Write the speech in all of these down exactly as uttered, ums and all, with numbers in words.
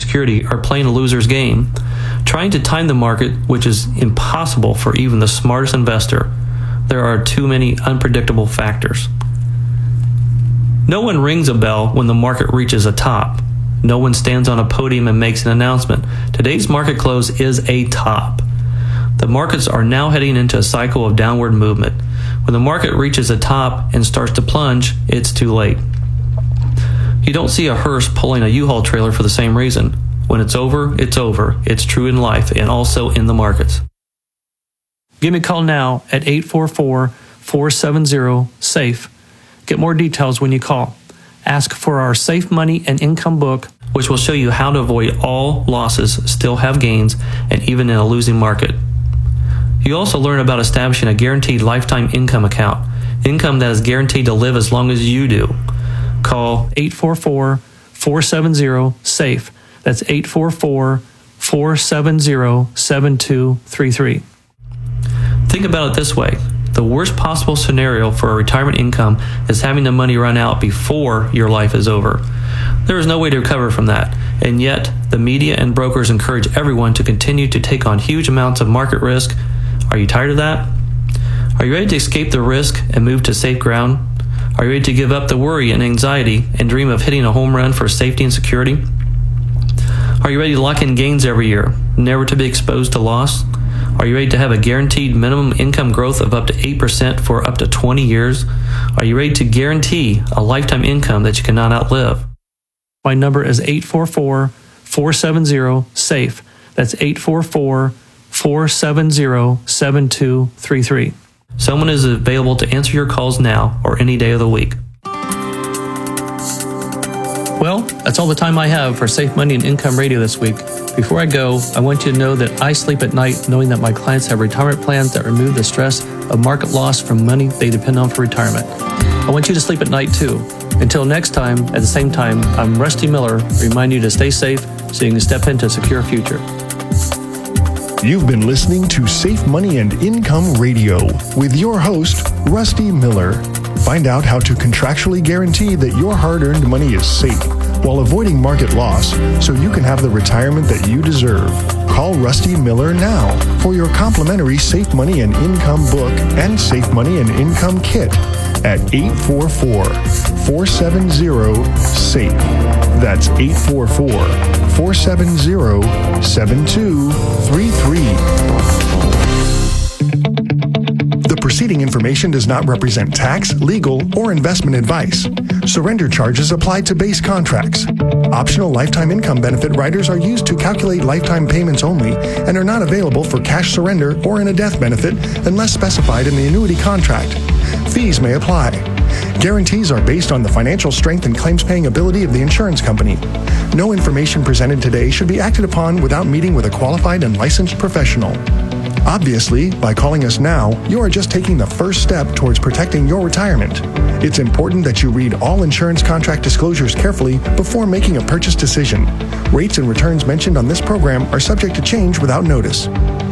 security are playing a loser's game, trying to time the market, which is impossible for even the smartest investor. There are too many unpredictable factors. No one rings a bell when the market reaches a top. No one stands on a podium and makes an announcement. Today's market close is a top. The markets are now heading into a cycle of downward movement. When the market reaches a top and starts to plunge, it's too late. You don't see a hearse pulling a U-Haul trailer for the same reason. When it's over, it's over. It's true in life and also in the markets. Give me a call now at eight four four, four seven zero, SAFE. Get more details when you call. Ask for our Safe Money and Income book, which will show you how to avoid all losses, still have gains, and even in a losing market. You also learn about establishing a guaranteed lifetime income account, income that is guaranteed to live as long as you do. Call eight four four, four seven zero, SAFE. That's eight four four, four seven zero, seven two three three. Think about it this way. The worst possible scenario for a retirement income is having the money run out before your life is over. There is no way to recover from that, and yet the media and brokers encourage everyone to continue to take on huge amounts of market risk. Are you tired of that? Are you ready to escape the risk and move to safe ground? Are you ready to give up the worry and anxiety and dream of hitting a home run for safety and security? Are you ready to lock in gains every year, never to be exposed to loss? Are you ready to have a guaranteed minimum income growth of up to eight percent for up to twenty years? Are you ready to guarantee a lifetime income that you cannot outlive? My number is eight four four, four seven zero, SAFE. That's eight four four, four seven zero, seven two three three. Someone is available to answer your calls now or any day of the week. Well, that's all the time I have for Safe Money and Income Radio this week. Before I go, I want you to know that I sleep at night knowing that my clients have retirement plans that remove the stress of market loss from money they depend on for retirement. I want you to sleep at night too. Until next time, at the same time, I'm Rusty Miller, reminding you to stay safe so you can step into a secure future. You've been listening to Safe Money and Income Radio with your host, Rusty Miller. Find out how to contractually guarantee that your hard-earned money is safe while avoiding market loss so you can have the retirement that you deserve. Call Rusty Miller now for your complimentary Safe Money and Income book and Safe Money and Income kit at eight four four, four seven zero, SAFE. That's eight four four, four seven zero, seven two three three. The preceding information does not represent tax, legal, or investment advice. Surrender charges apply to base contracts. Optional lifetime income benefit riders are used to calculate lifetime payments only and are not available for cash surrender or in a death benefit unless specified in the annuity contract. Fees may apply. Guarantees are based on the financial strength and claims-paying ability of the insurance company. No information presented today should be acted upon without meeting with a qualified and licensed professional. Obviously, by calling us now, you are just taking the first step towards protecting your retirement. It's important that you read all insurance contract disclosures carefully before making a purchase decision. Rates and returns mentioned on this program are subject to change without notice.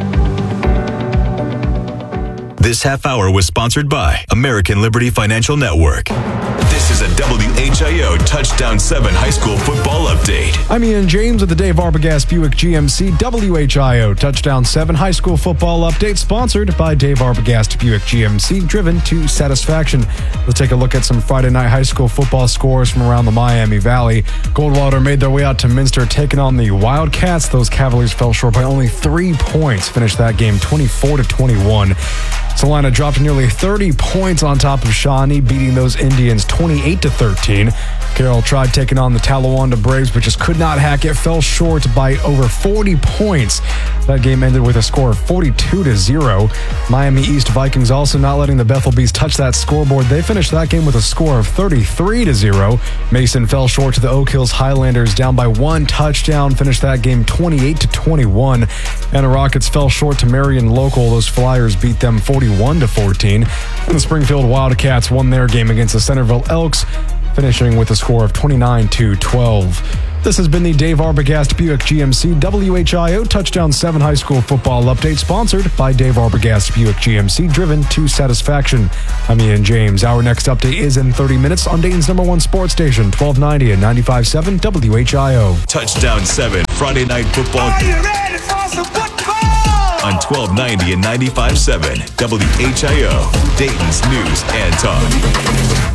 This half hour was sponsored by American Liberty Financial Network. This is a W H I O Touchdown seven High School Football Update. I'm Ian James with the Dave Arbogast Buick G M C W H I O Touchdown seven High School Football Update, sponsored by Dave Arbogast Buick G M C, driven to satisfaction. Let's take a look at some Friday night high school football scores from around the Miami Valley. Goldwater made their way out to Minster, taking on the Wildcats. Those Cavaliers fell short by only three points, finished that game twenty-four to twenty-one. Salina dropped nearly thirty points on top of Shawnee, beating those Indians twenty-eight to thirteen. Carroll tried taking on the Talawanda Braves, but just could not hack it. Fell short by over forty points. That game ended with a score of forty-two to zero. Miami East Vikings also not letting the Bethel Bees touch that scoreboard. They finished that game with a score of thirty-three to zero. Mason fell short to the Oak Hills Highlanders, down by one touchdown. Finished that game twenty-eight to twenty-one. And the Rockets fell short to Marion Local. Those Flyers beat them forty-one to fourteen. And the Springfield Wildcats won their game against the Centerville Elks, finishing with a score of twenty-nine to twelve. This has been the Dave Arbogast Buick G M C W H I O Touchdown seven High School Football Update, sponsored by Dave Arbogast Buick G M C, driven to satisfaction. I'm Ian James. Our next update is in thirty minutes on Dayton's number one sports station, twelve ninety and ninety-five point seven W H I O. Touchdown seven, Friday Night Football. Are you ready for some football? On twelve ninety and ninety-five point seven W H I O, Dayton's news and talk.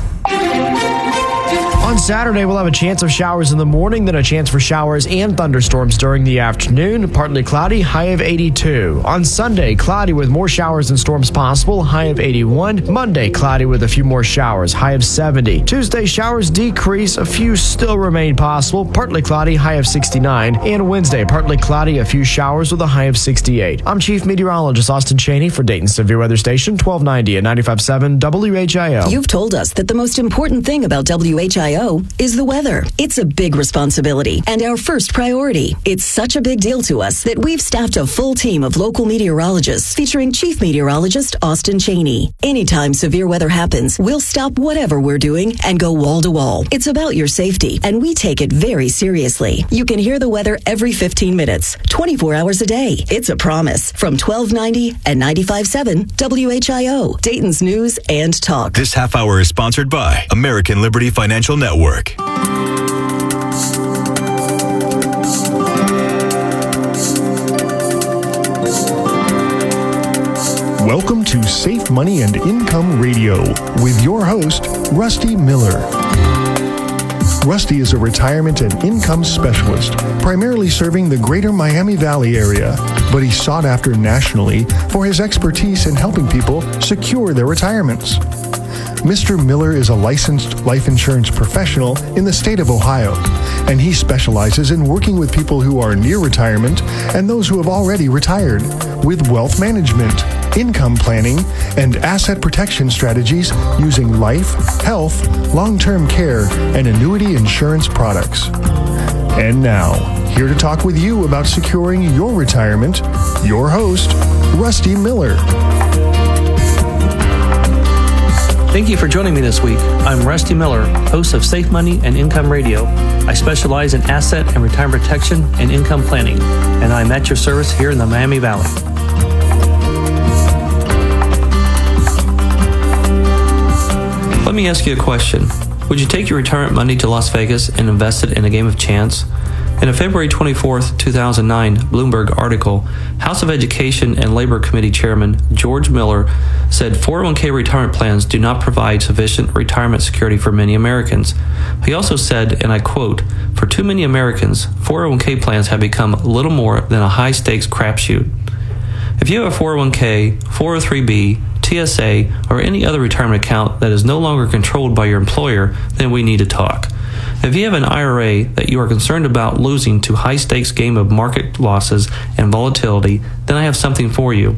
On Saturday, we'll have a chance of showers in the morning, then a chance for showers and thunderstorms during the afternoon. Partly cloudy, high of eighty-two. On Sunday, cloudy with more showers and storms possible, high of eighty-one. Monday, cloudy with a few more showers, high of seventy. Tuesday, showers decrease, a few still remain possible, partly cloudy, high of sixty-nine. And Wednesday, partly cloudy, a few showers with a high of sixty-eight. I'm Chief Meteorologist Austin Cheney for Dayton's Severe Weather Station, twelve ninety and ninety-five point seven W H I O. You've told us that the most important thing about W H I O is the weather. It's a big responsibility and our first priority. It's such a big deal to us that we've staffed a full team of local meteorologists featuring Chief Meteorologist Austin Cheney. Anytime severe weather happens, we'll stop whatever we're doing and go wall to wall. It's about your safety, and we take it very seriously. You can hear the weather every fifteen minutes, twenty-four hours a day. It's a promise. From twelve ninety and ninety-five point seven W H I O, Dayton's news and talk. This half hour is sponsored by American Liberty Financial Network. Welcome to Safe Money and Income Radio with your host, Rusty Miller. Rusty is a retirement and income specialist, primarily serving the greater Miami Valley area, but he's sought after nationally for his expertise in helping people secure their retirements. Mister Miller is a licensed life insurance professional in the state of Ohio, and he specializes in working with people who are near retirement and those who have already retired with wealth management, income planning, and asset protection strategies using life, health, long-term care, and annuity insurance products. And now, here to talk with you about securing your retirement, your host, Rusty Miller. Thank you for joining me this week. I'm Rusty Miller, host of Safe Money and Income Radio. I specialize in asset and retirement protection and income planning, and I'm at your service here in the Miami Valley. Let me ask you a question. Would you take your retirement money to Las Vegas and invest it in a game of chance? In a February twenty-fourth, two thousand nine Bloomberg article, House of Education and Labor Committee Chairman George Miller said four oh one k retirement plans do not provide sufficient retirement security for many Americans. He also said, and I quote, "For too many Americans, four oh one k plans have become little more than a high-stakes crapshoot." If you have a four oh one k, four oh three b, T S A, or any other retirement account that is no longer controlled by your employer, then we need to talk. If you have an I R A that you are concerned about losing to high-stakes game of market losses and volatility, then I have something for you.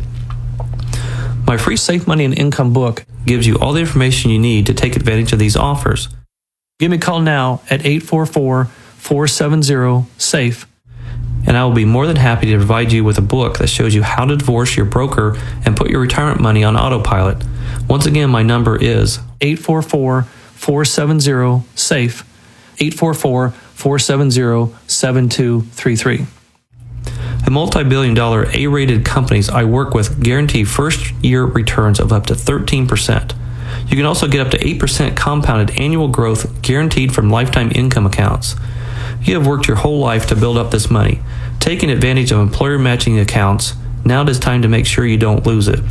My free Safe Money and Income book gives you all the information you need to take advantage of these offers. Give me a call now at eight four four, four seven zero, SAFE, and I will be more than happy to provide you with a book that shows you how to divorce your broker and put your retirement money on autopilot. Once again, my number is eight four four, four seven zero, SAFE, eight four four, four seven zero, seven two three three. The multi-billion dollar A-rated companies I work with guarantee first-year returns of up to thirteen percent. You can also get up to eight percent compounded annual growth guaranteed from lifetime income accounts. You have worked your whole life to build up this money. Taking advantage of employer matching accounts, now it is time to make sure you don't lose it.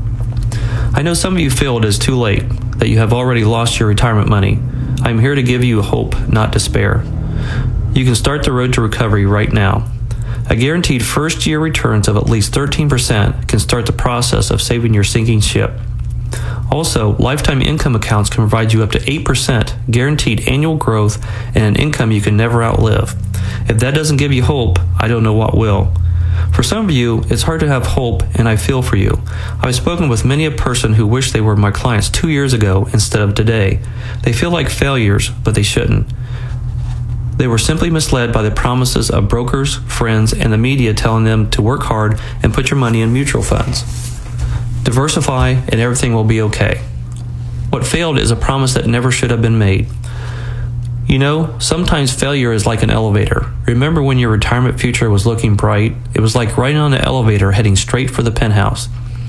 I know some of you feel it is too late, that you have already lost your retirement money. I'm here to give you hope, not despair. You can start the road to recovery right now. A guaranteed first-year returns of at least thirteen percent can start the process of saving your sinking ship. Also, lifetime income accounts can provide you up to eight percent guaranteed annual growth and an income you can never outlive. If that doesn't give you hope, I don't know what will. For some of you, it's hard to have hope, and I feel for you. I've spoken with many a person who wish they were my clients two years ago instead of today. They feel like failures, but they shouldn't. They were simply misled by the promises of brokers, friends, and the media telling them to work hard and put your money in mutual funds. Diversify and everything will be okay. What failed is a promise that never should have been made. You know, sometimes failure is like an elevator. Remember when your retirement future was looking bright? It was like riding on an elevator heading straight for the penthouse.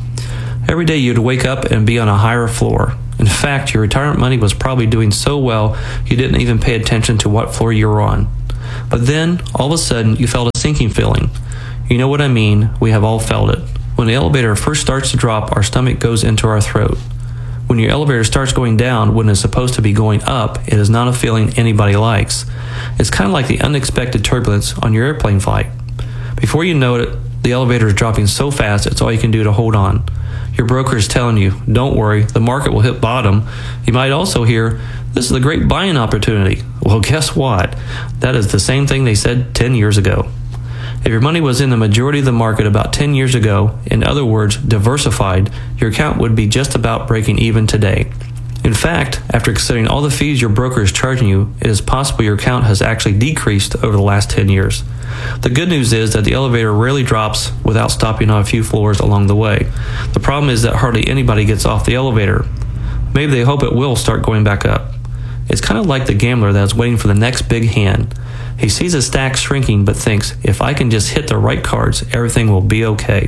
Every day you'd wake up and be on a higher floor. In fact, your retirement money was probably doing so well you didn't even pay attention to what floor you were on. But then, all of a sudden, you felt a sinking feeling. You know what I mean? We have all felt it. When the elevator first starts to drop, our stomach goes into our throat. When your elevator starts going down when it's supposed to be going up, it is not a feeling anybody likes. It's kind of like the unexpected turbulence on your airplane flight. Before you know it, the elevator is dropping so fast it's all you can do to hold on. Your broker is telling you, don't worry, the market will hit bottom. You might also hear, this is a great buying opportunity. Well, guess what? That is the same thing they said ten years ago. If your money was in the majority of the market about ten years ago, in other words, diversified, your account would be just about breaking even today. In fact, after considering all the fees your broker is charging you, it is possible your account has actually decreased over the last ten years. The good news is that the elevator rarely drops without stopping on a few floors along the way. The problem is that hardly anybody gets off the elevator. Maybe they hope it will start going back up. It's kind of like the gambler that is waiting for the next big hand. He sees his stack shrinking but thinks, if I can just hit the right cards, everything will be okay.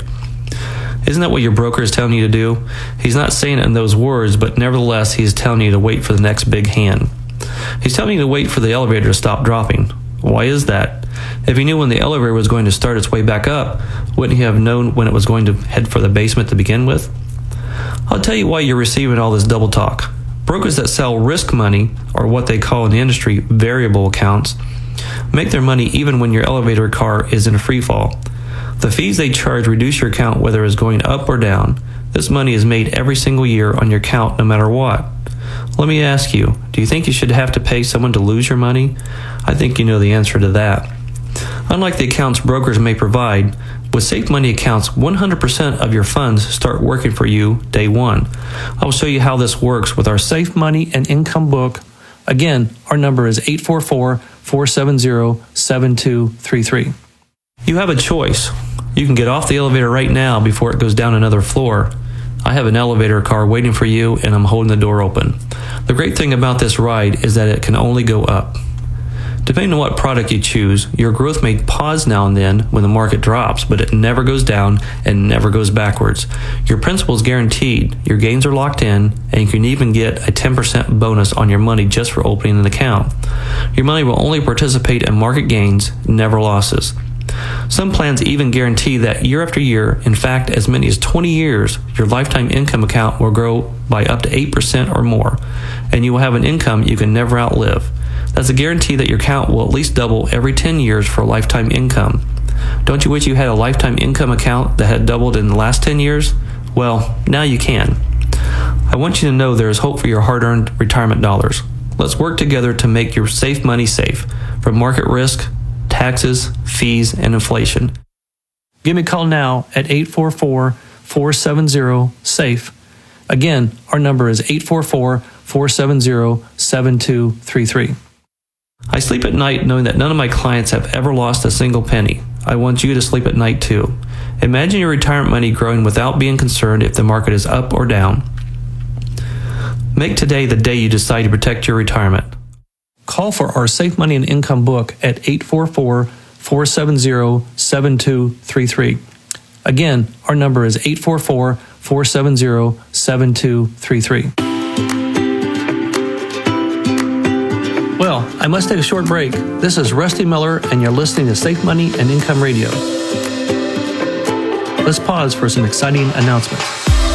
Isn't that what your broker is telling you to do? He's not saying it in those words, but nevertheless, he is telling you to wait for the next big hand. He's telling you to wait for the elevator to stop dropping. Why is that? If he knew when the elevator was going to start its way back up, wouldn't he have known when it was going to head for the basement to begin with? I'll tell you why you're receiving all this double talk. Brokers that sell risk money, or what they call in the industry variable accounts, make their money even when your elevator car is in a free fall. The fees they charge reduce your account whether it's going up or down. This money is made every single year on your account no matter what. Let me ask you, do you think you should have to pay someone to lose your money? I think you know the answer to that. Unlike the accounts brokers may provide, with Safe Money accounts, one hundred percent of your funds start working for you day one. I will show you how this works with our Safe Money and Income book. Again, our number is eight four four, four seven zero, seven two three three. You have a choice. You can get off the elevator right now before it goes down another floor. I have an elevator car waiting for you and I'm holding the door open. The great thing about this ride is that it can only go up. Depending on what product you choose, your growth may pause now and then when the market drops, but it never goes down and never goes backwards. Your principal is guaranteed, your gains are locked in, and you can even get a ten percent bonus on your money just for opening an account. Your money will only participate in market gains, never losses. Some plans even guarantee that year after year, in fact as many as twenty years, your lifetime income account will grow by up to eight percent or more, and you will have an income you can never outlive. That's a guarantee that your account will at least double every ten years for a lifetime income. Don't you wish you had a lifetime income account that had doubled in the last ten years? Well, now you can. I want you to know there is hope for your hard-earned retirement dollars. Let's work together to make your safe money safe from market risk, taxes, fees, and inflation. Give me a call now at eight four four, four seven zero, SAFE. Again, our number is eight four four, four seven zero, seven two three three. I sleep at night knowing that none of my clients have ever lost a single penny. I want you to sleep at night too. Imagine your retirement money growing without being concerned if the market is up or down. Make today the day you decide to protect your retirement. Call for our Safe Money and Income book at eight four four, four seven zero, seven two three three. Again, our number is eight four four, four seven zero, seven two three three. Well, I must take a short break. This is Rusty Miller, and you're listening to Safe Money and Income Radio. Let's pause for some exciting announcements.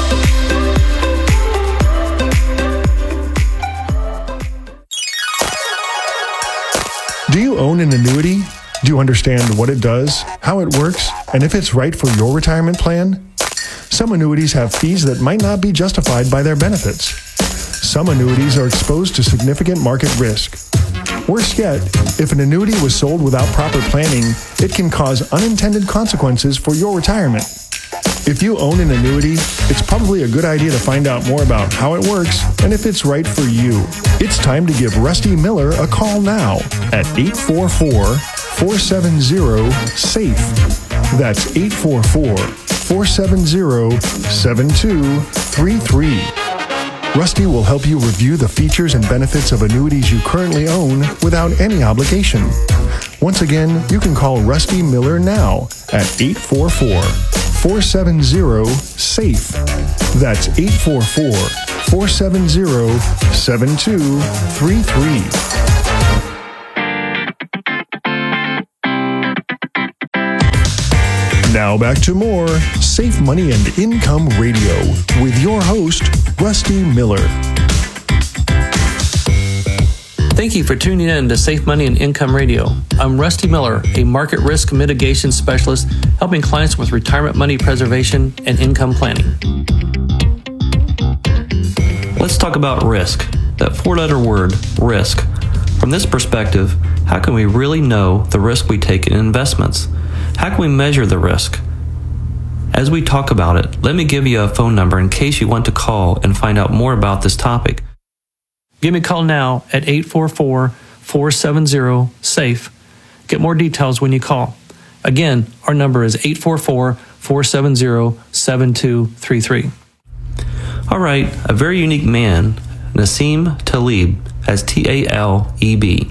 Do you own an annuity? Do you understand what it does, how it works, and if it's right for your retirement plan? Some annuities have fees that might not be justified by their benefits. Some annuities are exposed to significant market risk. Worse yet, if an annuity was sold without proper planning, it can cause unintended consequences for your retirement. If you own an annuity, it's probably a good idea to find out more about how it works and if it's right for you. It's time to give Rusty Miller a call now at eight four four, four seven zero, SAFE. That's eight four four, four seven zero, seven two three three. Rusty will help you review the features and benefits of annuities you currently own without any obligation. Once again, you can call Rusty Miller now at eight four four, four seven zero, SAFE. That's eight four four, four seven zero, seven two three three. Now back to more Safe Money and Income Radio with your host, Rusty Miller. Thank you for tuning in to Safe Money and Income Radio. I'm Rusty Miller, a market risk mitigation specialist helping clients with retirement money preservation and income planning. Let's talk about risk, that four-letter word, risk. From this perspective, how can we really know the risk we take in investments? How can we measure the risk? As we talk about it, let me give you a phone number in case you want to call and find out more about this topic. Give me a call now at eight four four, four seven zero, SAFE. Get more details when you call. Again, our number is eight four four, four seven zero, seven two three three. All right, a very unique man, Nassim Taleb, as T A L E B,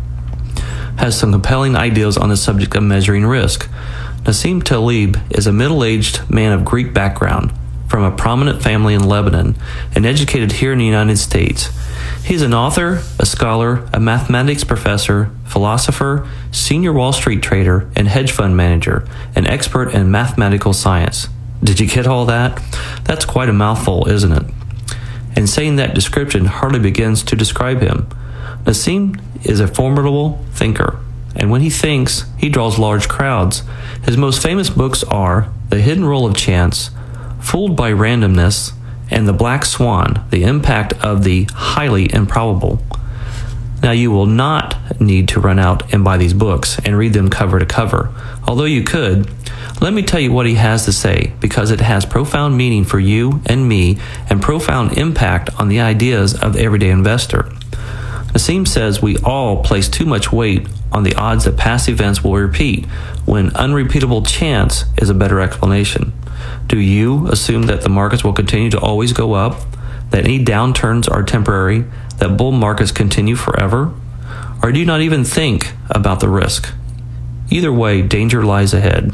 has some compelling ideas on the subject of measuring risk. Nassim Taleb is a middle-aged man of Greek background from a prominent family in Lebanon and educated here in the United States. He is an author, a scholar, a mathematics professor, philosopher, senior Wall Street trader, and hedge fund manager, an expert in mathematical science. Did you get all that? That's quite a mouthful, isn't it? And saying that description hardly begins to describe him. Nassim is a formidable thinker, and when he thinks, he draws large crowds. His most famous books are The Hidden Role of Chance, Fooled by Randomness, and The Black Swan, The Impact of the Highly Improbable. Now, you will not need to run out and buy these books and read them cover to cover. Although you could, let me tell you what he has to say, because it has profound meaning for you and me and profound impact on the ideas of the everyday investor. Nassim says we all place too much weight on the odds that past events will repeat, when unrepeatable chance is a better explanation. Do you assume that the markets will continue to always go up, that any downturns are temporary, that bull markets continue forever? Or do you not even think about the risk? Either way, danger lies ahead.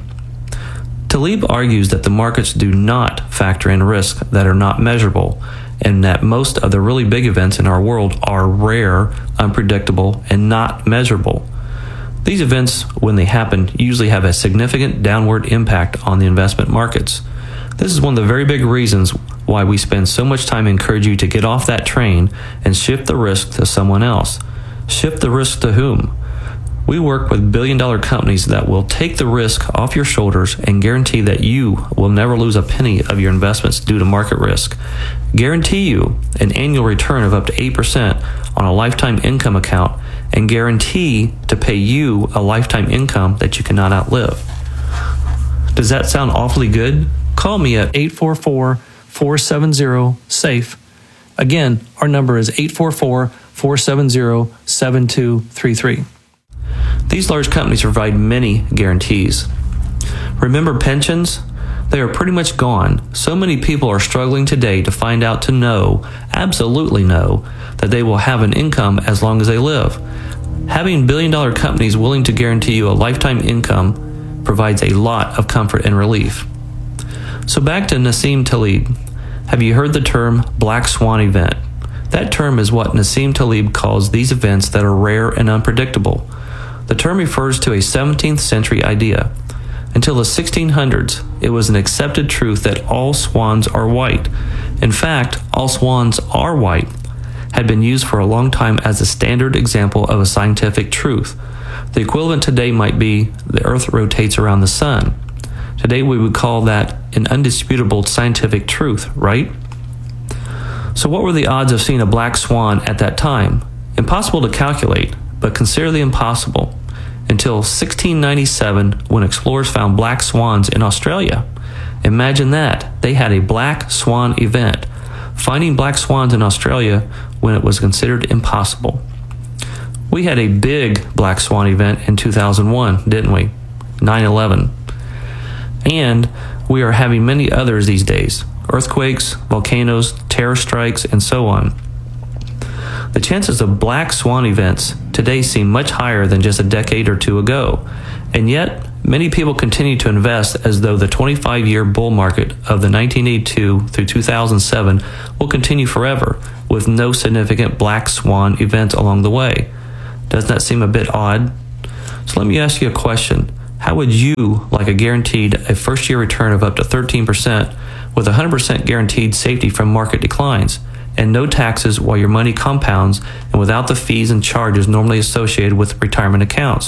Taleb argues that the markets do not factor in risks that are not measurable, and that most of the really big events in our world are rare, unpredictable, and not measurable. These events, when they happen, usually have a significant downward impact on the investment markets. This is one of the very big reasons why we spend so much time encouraging you to get off that train and shift the risk to someone else. Shift the risk to whom? We work with billion-dollar companies that will take the risk off your shoulders and guarantee that you will never lose a penny of your investments due to market risk. Guarantee you an annual return of up to eight percent on a lifetime income account, and guarantee to pay you a lifetime income that you cannot outlive. Does that sound awfully good? Call me at eight four four, four seven zero, SAFE. Again, our number is eight four four, four seven zero, seven two three three. These large companies provide many guarantees. Remember pensions? They are pretty much gone. So many people are struggling today to find out to know, absolutely know, that they will have an income as long as they live. Having billion-dollar companies willing to guarantee you a lifetime income provides a lot of comfort and relief. So back to Nassim Taleb. Have you heard the term black swan event? That term is what Nassim Taleb calls these events that are rare and unpredictable. The term refers to a seventeenth century idea. Until the sixteen hundreds, it was an accepted truth that all swans are white. In fact, all swans are white had been used for a long time as a standard example of a scientific truth. The equivalent today might be the Earth rotates around the sun. Today we would call that an undisputable scientific truth, right? So what were the odds of seeing a black swan at that time? Impossible to calculate, but consider the impossible. Until sixteen ninety-seven, when explorers found black swans in Australia. Imagine that. They had a black swan event. Finding black swans in Australia when it was considered impossible. We had a big black swan event in two thousand one, didn't we? nine eleven. And we are having many others these days. earthquakes, volcanoes, terror strikes, and so on. The chances of black swan events today seem much higher than just a decade or two ago, and yet many people continue to invest as though the twenty-five-year bull market of the nineteen eighty-two through two thousand seven will continue forever, with no significant black swan events along the way. Doesn't that seem a bit odd? So let me ask you a question. How would you like a guaranteed a first-year return of up to thirteen percent with one hundred percent guaranteed safety from market declines, and no taxes while your money compounds, and without the fees and charges normally associated with retirement accounts?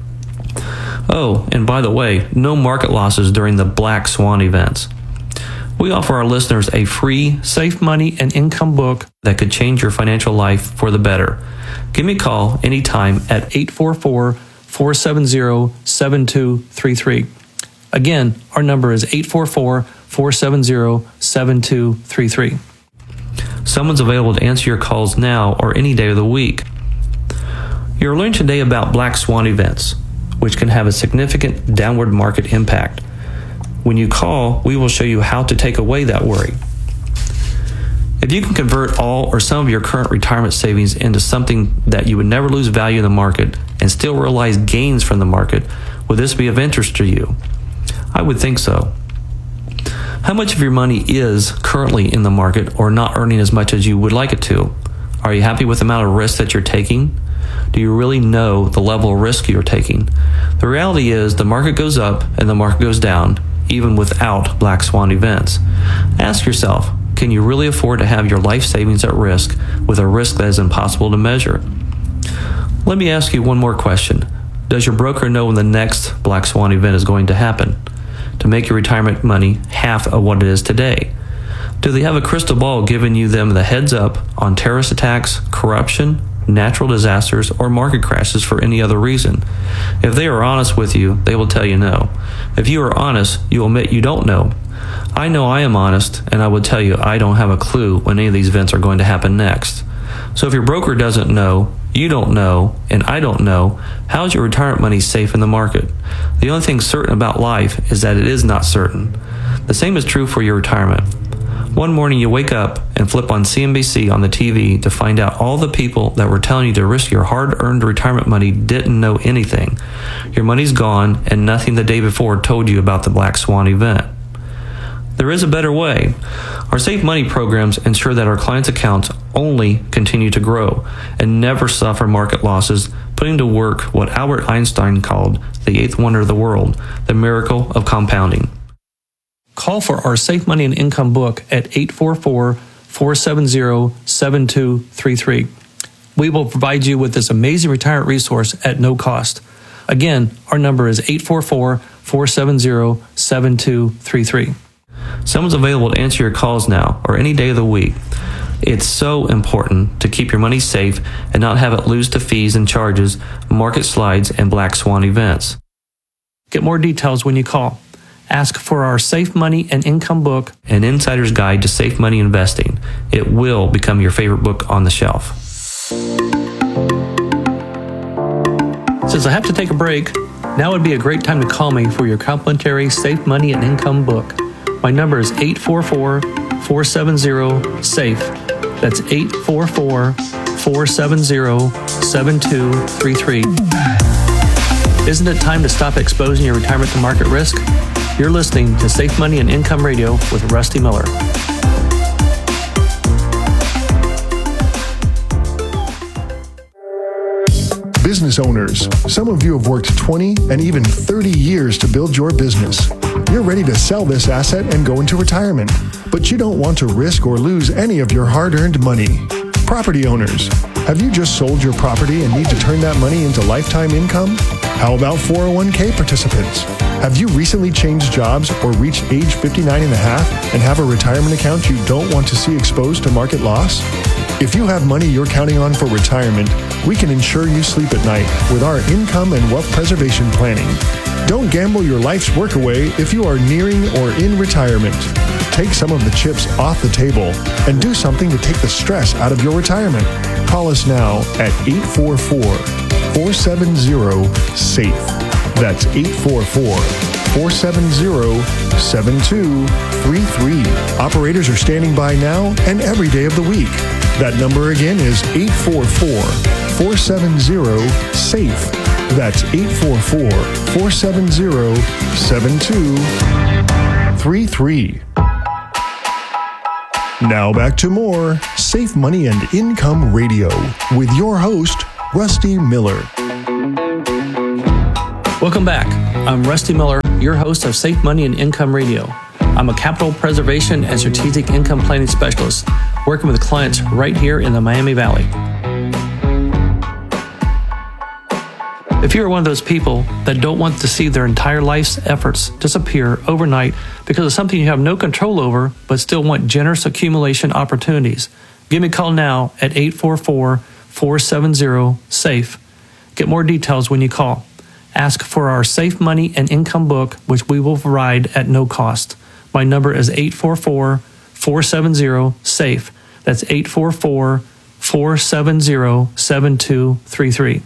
Oh, and by the way, no market losses during the black swan events. We offer our listeners a free Safe Money and Income book that could change your financial life for the better. Give me a call anytime at eight four four, four seven zero, seven two three three. Again, our number is eight four four, four seven zero, seven two three three. Someone's available to answer your calls now or any day of the week. You're learning today about black swan events, which can have a significant downward market impact. When you call, we will show you how to take away that worry. If you can convert all or some of your current retirement savings into something that you would never lose value in the market and still realize gains from the market, would this be of interest to you? I would think so. How much of your money is currently in the market or not earning as much as you would like it to? Are you happy with the amount of risk that you're taking? Do you really know the level of risk you're taking? The reality is the market goes up and the market goes down, even without black swan events. Ask yourself, can you really afford to have your life savings at risk with a risk that is impossible to measure? Let me ask you one more question. Does your broker know when the next black swan event is going to happen to make your retirement money half of what it is today? Do they have a crystal ball giving you them the heads up on terrorist attacks, corruption, natural disasters, or market crashes for any other reason? If they are honest with you, they will tell you no. If you are honest, you will admit you don't know. I know I am honest, and I will tell you I don't have a clue when any of these events are going to happen next. So if your broker doesn't know, you don't know, and I don't know, how is your retirement money safe in the market? The only thing certain about life is that it is not certain. The same is true for your retirement. One morning you wake up and flip on C N B C on the T V to find out all the people that were telling you to risk your hard-earned retirement money didn't know anything. Your money's gone, and nothing the day before told you about the black swan event. There is a better way. Our Safe Money programs ensure that our clients' accounts only continue to grow and never suffer market losses, putting to work what Albert Einstein called the eighth wonder of the world, the miracle of compounding. Call for our Safe Money and Income book at eight four four, four seven zero, seven two three three. We will provide you with this amazing retirement resource at no cost. Again, our number is eight four four, four seven zero, seven two three three. Someone's available to answer your calls now or any day of the week. It's so important to keep your money safe and not have it lose to fees and charges, market slides, and black swan events. Get more details when you call. Ask for our Safe Money and Income book, An Insider's Guide to Safe Money Investing. It will become your favorite book on the shelf. Since I have to take a break, now would be a great time to call me for your complimentary Safe Money and Income book. My number is eight four four, four seven zero, SAFE. That's eight four four, four seven zero, seven two three three. Isn't it time to stop exposing your retirement to market risk? You're listening to Safe Money and Income Radio with Rusty Miller. Business owners, some of you have worked twenty and even thirty years to build your business. You're ready to sell this asset and go into retirement, but you don't want to risk or lose any of your hard-earned money. Property owners, have you just sold your property and need to turn that money into lifetime income? How about four oh one k participants? Have you recently changed jobs or reached age fifty-nine and a half and have a retirement account you don't want to see exposed to market loss? If you have money you're counting on for retirement, we can ensure you sleep at night with our income and wealth preservation planning. Don't gamble your life's work away if you are nearing or in retirement. Take some of the chips off the table and do something to take the stress out of your retirement. Call us now at eight four four, four seven zero, SAFE. That's eight four four, four seven zero, seven two three three. Operators are standing by now and every day of the week. That number again is eight four four, four seven zero, SAFE. That's eight four four, four seven zero, seven two three three. Now back to more Safe Money and Income Radio with your host, Rusty Miller. Welcome back. I'm Rusty Miller, your host of Safe Money and Income Radio. I'm a capital preservation and strategic income planning specialist, working with clients right here in the Miami Valley. If you're one of those people that don't want to see their entire life's efforts disappear overnight because of something you have no control over, but still want generous accumulation opportunities, give me a call now at eight four four, four seven zero, SAFE. Get more details when you call. Ask for our Safe Money and Income book, which we will provide at no cost. My number is eight four four, four seven zero, SAFE. That's eight four four, four seven zero, seven two three three.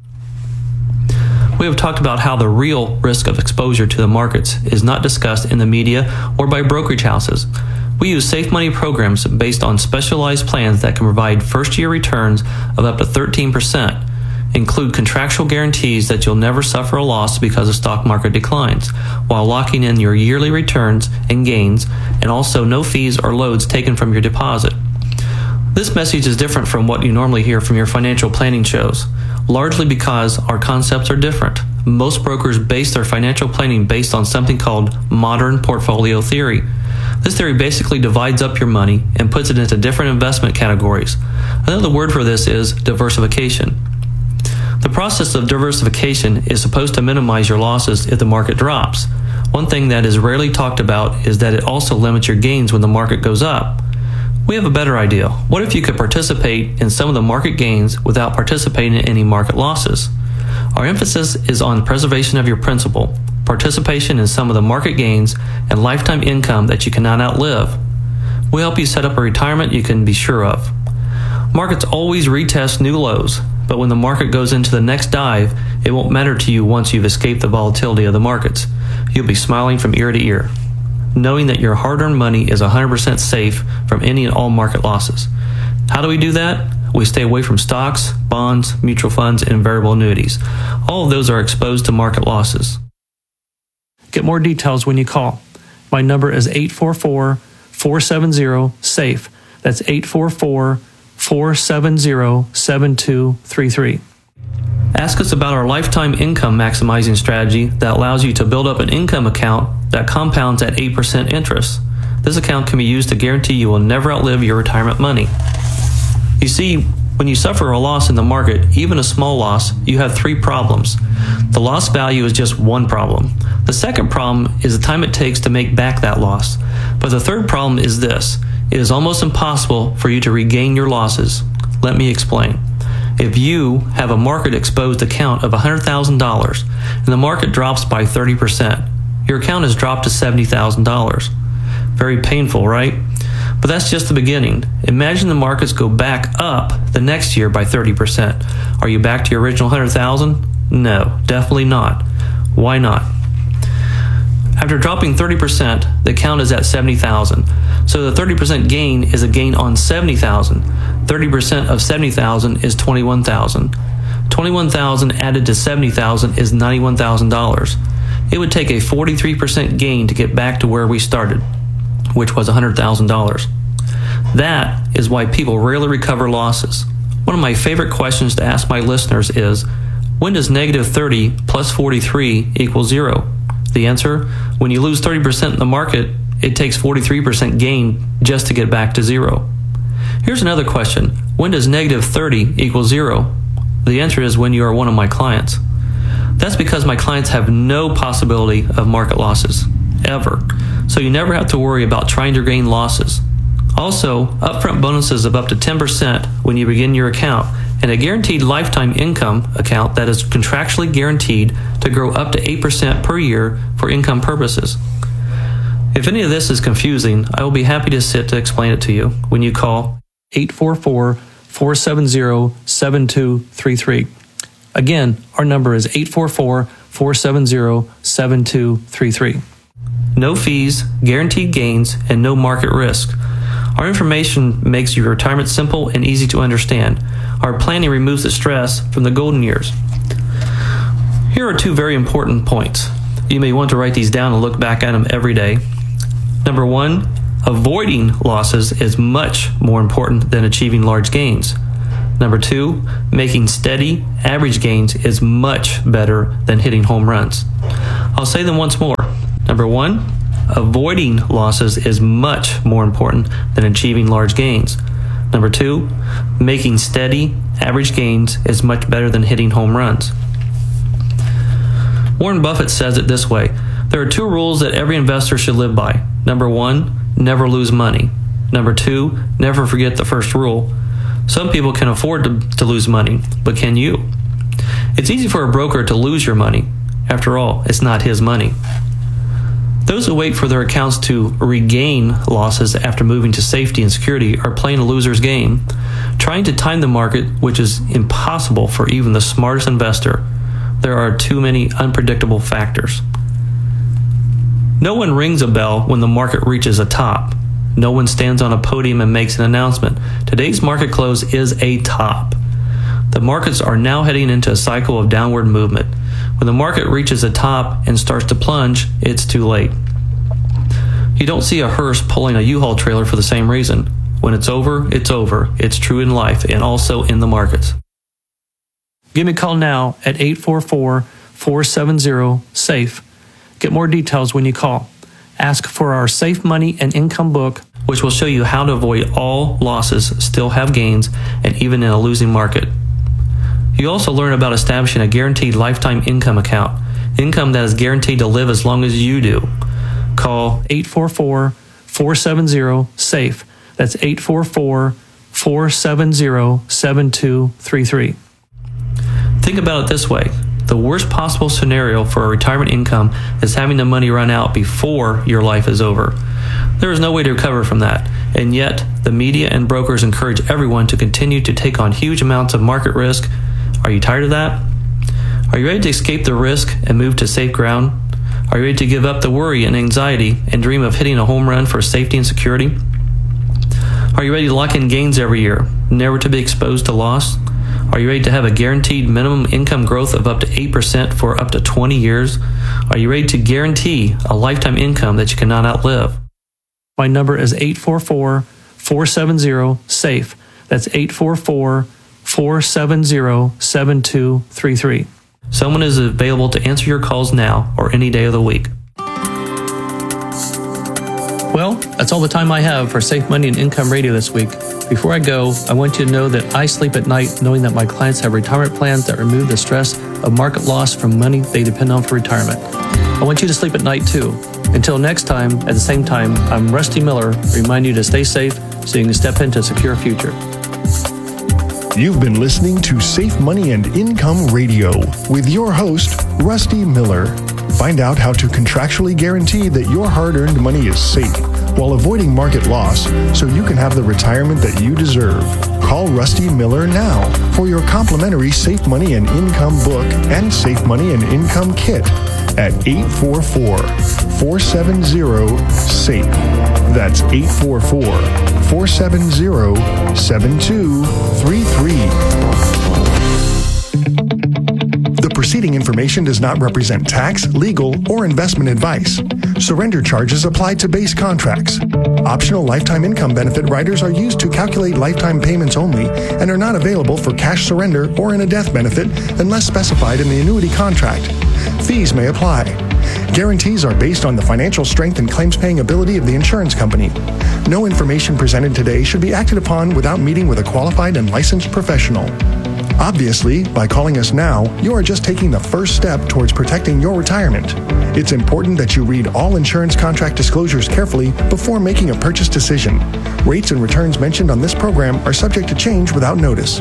We have talked about how the real risk of exposure to the markets is not discussed in the media or by brokerage houses. We use Safe Money programs based on specialized plans that can provide first-year returns of up to thirteen percent, include contractual guarantees that you'll never suffer a loss because of stock market declines, while locking in your yearly returns and gains, and also no fees or loads taken from your deposit. This message is different from what you normally hear from your financial planning shows, largely because our concepts are different. Most brokers base their financial planning based on something called modern portfolio theory. This theory basically divides up your money and puts it into different investment categories. Another word for this is diversification. The process of diversification is supposed to minimize your losses if the market drops. One thing that is rarely talked about is that it also limits your gains when the market goes up. We have a better idea. What if you could participate in some of the market gains without participating in any market losses? Our emphasis is on preservation of your principal, participation in some of the market gains, and lifetime income that you cannot outlive. We help you set up a retirement you can be sure of. Markets always retest new lows, but when the market goes into the next dive, it won't matter to you once you've escaped the volatility of the markets. You'll be smiling from ear to ear, knowing that your hard-earned money is one hundred percent safe from any and all market losses. How do we do that? We stay away from stocks, bonds, mutual funds, and variable annuities. All of those are exposed to market losses. Get more details when you call. My number is eight four four, four seven zero, SAFE. That's eight four four, four seven zero, seven two three three. Ask us about our lifetime income maximizing strategy that allows you to build up an income account that compounds at eight percent interest. This account can be used to guarantee you will never outlive your retirement money. You see, when you suffer a loss in the market, even a small loss, you have three problems. The lost value is just one problem. The second problem is the time it takes to make back that loss. But the third problem is this: it is almost impossible for you to regain your losses. Let me explain. If you have a market-exposed account of one hundred thousand dollars and the market drops by thirty percent, your account has dropped to seventy thousand dollars. Very painful, right? But that's just the beginning. Imagine the markets go back up the next year by thirty percent. Are you back to your original one hundred thousand dollars? No, definitely not. Why not? After dropping thirty percent, the account is at seventy thousand dollars. So the thirty percent gain is a gain on seventy thousand dollars. thirty percent of seventy thousand dollars is twenty-one thousand dollars. twenty-one thousand dollars added to seventy thousand dollars is ninety-one thousand dollars. It would take a forty-three percent gain to get back to where we started, which was one hundred thousand dollars. That is why people rarely recover losses. One of my favorite questions to ask my listeners is, when does negative thirty plus forty-three equal zero? The answer, when you lose thirty percent in the market, it takes forty-three percent gain just to get back to zero. Here's another question. When does negative thirty equal zero? The answer is when you are one of my clients. That's because my clients have no possibility of market losses, ever. So you never have to worry about trying to gain losses. Also, upfront bonuses of up to ten percent when you begin your account, and a guaranteed lifetime income account that is contractually guaranteed to grow up to eight percent per year for income purposes. If any of this is confusing, I will be happy to sit to explain it to you when you call eight four four, four seven zero, seven two three three. Again, our number is eight four four, four seven zero, seven two three three. No fees, guaranteed gains, and no market risk. Our information makes your retirement simple and easy to understand. Our planning removes the stress from the golden years. Here are two very important points. You may want to write these down and look back at them every day. Number one, avoiding losses is much more important than achieving large gains. Number two, making steady, average gains is much better than hitting home runs. I'll say them once more. Number one, avoiding losses is much more important than achieving large gains. Number two, making steady, average gains is much better than hitting home runs. Warren Buffett says it this way: there are two rules that every investor should live by. Number one, never lose money. Number two, never forget the first rule. Some people can afford to, to lose money, but can you? It's easy for a broker to lose your money. After all, it's not his money. Those who wait for their accounts to regain losses after moving to safety and security are playing a loser's game, trying to time the market, which is impossible for even the smartest investor. There are too many unpredictable factors. No one rings a bell when the market reaches a top. No one stands on a podium and makes an announcement. Today's market close is a top. The markets are now heading into a cycle of downward movement. When the market reaches a top and starts to plunge, it's too late. You don't see a hearse pulling a U-Haul trailer for the same reason. When it's over, it's over. It's true in life and also in the markets. Give me a call now at eight four four, four seven zero, SAFE. Get more details when you call. Ask for our Safe Money and Income book, which will show you how to avoid all losses, still have gains, and even in a losing market. You also learn about establishing a guaranteed lifetime income account, income that is guaranteed to live as long as you do. Call eight four four, four seven zero, SAFE. That's eight four four, four seven zero, seven two three three. Think about it this way. The worst possible scenario for a retirement income is having the money run out before your life is over. There is no way to recover from that, and yet the media and brokers encourage everyone to continue to take on huge amounts of market risk. Are you tired of that? Are you ready to escape the risk and move to safe ground? Are you ready to give up the worry and anxiety and dream of hitting a home run for safety and security? Are you ready to lock in gains every year, never to be exposed to loss? Are you ready to have a guaranteed minimum income growth of up to eight percent for up to twenty years? Are you ready to guarantee a lifetime income that you cannot outlive? My number is eight four four, four seven zero, SAFE. That's eight four four, four seven zero, seven two three three. Someone is available to answer your calls now or any day of the week. Well, that's all the time I have for Safe Money and Income Radio this week. Before I go, I want you to know that I sleep at night knowing that my clients have retirement plans that remove the stress of market loss from money they depend on for retirement. I want you to sleep at night too. Until next time, at the same time, I'm Rusty Miller, reminding you to stay safe so you can step into a secure future. You've been listening to Safe Money and Income Radio with your host, Rusty Miller. Find out how to contractually guarantee that your hard-earned money is safe while avoiding market loss so you can have the retirement that you deserve. Call Rusty Miller now for your complimentary Safe Money and Income book and Safe Money and Income kit at eight four four, four seven zero, SAFE. That's eight four four, four seven zero, seven two three three. The preceding information does not represent tax, legal, or investment advice. Surrender charges apply to base contracts. Optional lifetime income benefit riders are used to calculate lifetime payments only and are not available for cash surrender or in a death benefit unless specified in the annuity contract. Fees may apply. Guarantees are based on the financial strength and claims-paying ability of the insurance company. No information presented today should be acted upon without meeting with a qualified and licensed professional. Obviously, by calling us now, you are just taking the first step towards protecting your retirement. It's important that you read all insurance contract disclosures carefully before making a purchase decision. Rates and returns mentioned on this program are subject to change without notice.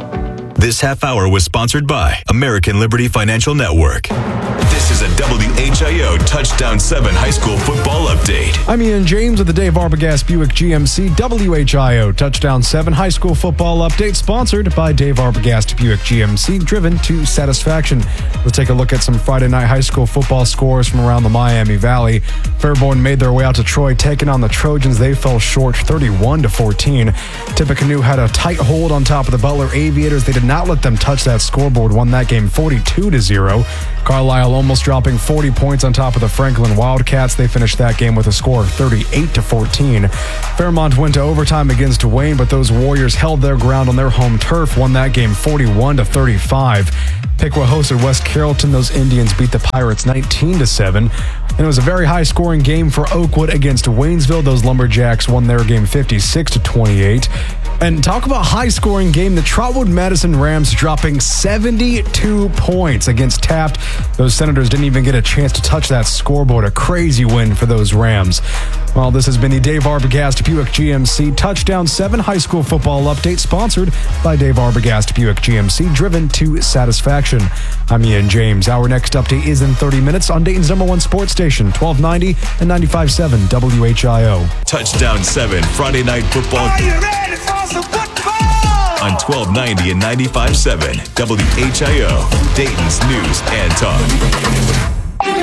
This half hour was sponsored by American Liberty Financial Network. This is a W H H I O Touchdown seven High School Football Update. I'm Ian James with the Dave Arbogast Buick G M C W H I O Touchdown seven High School Football Update, sponsored by Dave Arbogast Buick G M C, driven to satisfaction. We'll take a look at some Friday night high school football scores from around the Miami Valley. Fairborn made their way out to Troy, taking on the Trojans. They fell short thirty-one to fourteen. Tippecanoe had a tight hold on top of the Butler Aviators. They did not let them touch that scoreboard, won that game forty-two to zero. Carlisle almost dropping forty points on top of the Franklin Wildcats. They finished that game with a score of thirty-eight to fourteen. Fairmont went to overtime against Wayne, but those Warriors held their ground on their home turf, won that game forty-one to thirty-five. Piqua hosted West Carrollton. Those Indians beat the Pirates nineteen to seven. And it was a very high-scoring game for Oakwood against Waynesville. Those Lumberjacks won their game fifty-six to twenty-eight. And talk about high-scoring game. The Trotwood Madison Rams dropping seventy-two points against Taft. Those Senators didn't even get a chance to touch that scoreboard. A crazy win for those Rams. Well, this has been the Dave Arbogast Buick G M C Touchdown seven High School Football Update, sponsored by Dave Arbogast Buick G M C, driven to satisfaction. I'm Ian James. Our next update is in thirty minutes on Dayton's number one sports station, twelve ninety and ninety-five point seven W H I O. Touchdown seven Friday Night Football. Are you ready for some football? On twelve ninety and ninety-five point seven W H I O, Dayton's News and Talk.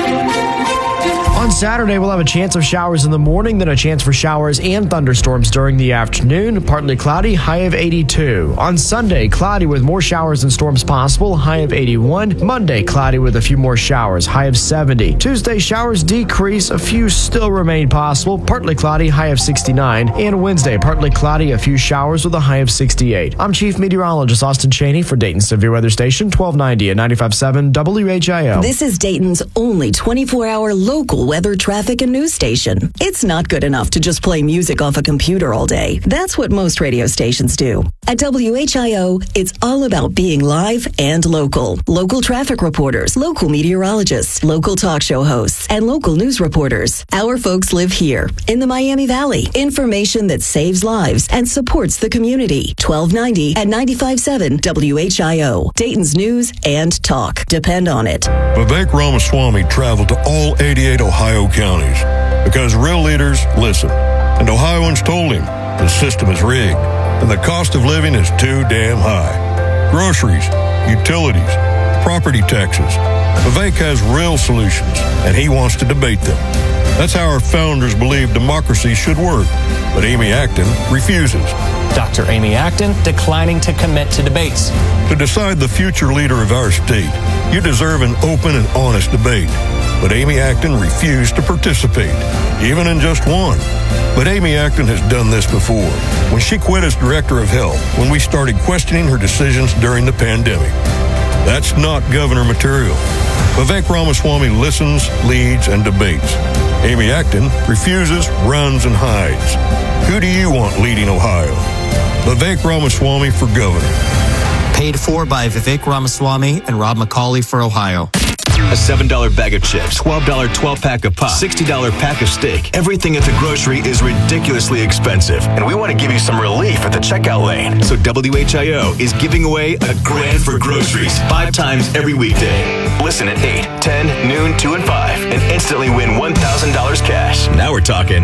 On Saturday, we'll have a chance of showers in the morning, then a chance for showers and thunderstorms during the afternoon. Partly cloudy, high of eighty-two. On Sunday, cloudy with more showers and storms possible, high of eighty-one. Monday, cloudy with a few more showers, high of seventy. Tuesday, showers decrease, a few still remain possible, partly cloudy, high of sixty-nine. And Wednesday, partly cloudy, a few showers with a high of sixty-eight. I'm Chief Meteorologist Austin Cheney for Dayton Severe Weather Station, twelve ninety and ninety-five point seven W H I O. This is Dayton's only twenty-four hour local weather, traffic, and news station. It's not good enough to just play music off a computer all day. That's what most radio stations do. At W H I O, it's all about being live and local. Local traffic reporters, local meteorologists, local talk show hosts, and local news reporters. Our folks live here in the Miami Valley. Information that saves lives and supports the community. twelve ninety and ninety-five point seven W H I O. Dayton's News and Talk. Depend on it. Vivek Ramaswamy traveled to all eighty-eight Ohio counties because real leaders listen. And Ohioans told him the system is rigged and the cost of living is too damn high. Groceries, utilities, property taxes. Vivek has real solutions and he wants to debate them. That's how our founders believed democracy should work. But Amy Acton refuses. Doctor Amy Acton declining to commit to debates. To decide the future leader of our state, you deserve an open and honest debate. But Amy Acton refused to participate, even in just one. But Amy Acton has done this before, when she quit as director of health, when we started questioning her decisions during the pandemic. That's not governor material. Vivek Ramaswamy listens, leads, and debates. Amy Acton refuses, runs, and hides. Who do you want leading Ohio? Vivek Ramaswamy for governor. Paid for by Vivek Ramaswamy and Rob McCauley for Ohio. A seven dollar bag of chips, twelve dollar twelve pack of pop, sixty dollar pack of steak. Everything at the grocery is ridiculously expensive, and we want to give you some relief at the checkout lane. So W H I O is giving away a grand for groceries five times every weekday. Listen at eight, ten, noon, two, and five, and instantly win one thousand dollars cash. Now we're talking.